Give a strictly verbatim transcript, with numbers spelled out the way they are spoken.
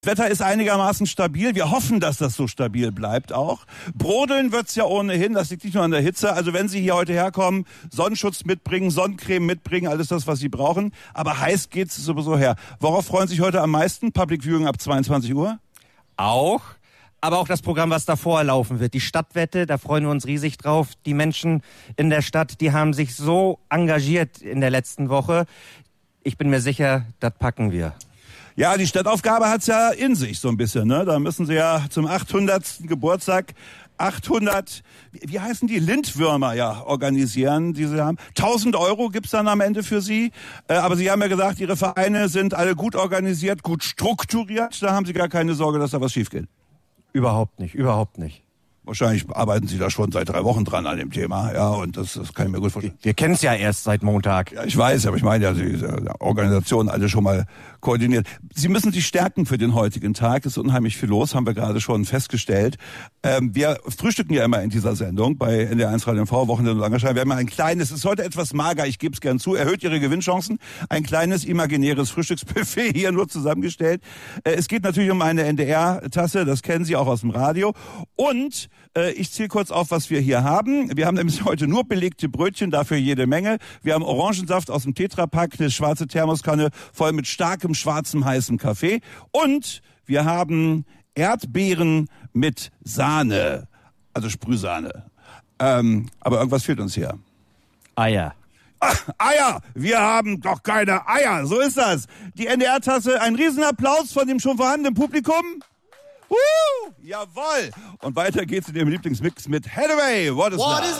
Wetter ist einigermaßen stabil. Wir hoffen, dass das so stabil bleibt auch. Brodeln wird's ja ohnehin. Das liegt nicht nur an der Hitze. Also wenn Sie hier heute herkommen, Sonnenschutz mitbringen, Sonnencreme mitbringen, alles das, was Sie brauchen. Aber heiß geht's sowieso her. Worauf freuen Sie sich heute am meisten? Public Viewing ab zweiundzwanzig Uhr? Auch. Aber auch das Programm, was davor laufen wird. Die Stadtwette, da freuen wir uns riesig drauf. Die Menschen in der Stadt, die haben sich so engagiert in der letzten Woche. Ich bin mir sicher, das packen wir. Ja, die Stadtaufgabe hat's ja in sich so ein bisschen, ne? Da müssen Sie ja zum achthundertsten Geburtstag achthundert, wie heißen die, Lindwürmer ja organisieren, die Sie haben. tausend Euro gibt's dann am Ende für Sie. Äh, aber Sie haben ja gesagt, Ihre Vereine sind alle gut organisiert, gut strukturiert. Da haben Sie gar keine Sorge, dass da was schief geht. Überhaupt nicht, überhaupt nicht. Wahrscheinlich arbeiten Sie da schon seit drei Wochen dran an dem Thema, ja, und das, das kann ich mir gut vorstellen. Wir kennen es ja erst seit Montag. Ja, ich weiß, aber ich meine ja, die Organisation alle schon mal koordiniert. Sie müssen sich stärken für den heutigen Tag. Es ist unheimlich viel los, haben wir gerade schon festgestellt. Ähm, wir frühstücken ja immer in dieser Sendung bei N D R eins Radio N V, Wochenende und Langerscheid. Wir haben ein kleines, es ist heute etwas mager, ich gebe es gern zu, erhöht Ihre Gewinnchancen. Ein kleines imaginäres Frühstücksbuffet hier nur zusammengestellt. Äh, es geht natürlich um eine N D R-Tasse, das kennen Sie auch aus dem Radio. Und äh, ich zähle kurz auf, was wir hier haben. Wir haben nämlich heute nur belegte Brötchen, dafür jede Menge. Wir haben Orangensaft aus dem Tetrapack, eine schwarze Thermoskanne voll mit starkem, schwarzem, heißem Kaffee. Und wir haben Erdbeeren mit Sahne, also Sprühsahne. Ähm, aber irgendwas fehlt uns hier. Eier. Ach, Eier! Wir haben doch keine Eier, so ist das. Die N D R-Tasse, ein Riesenapplaus von dem schon vorhandenen Publikum. Uh, jawohl! Und weiter geht's in Ihrem Lieblingsmix mit Hathaway. What is What is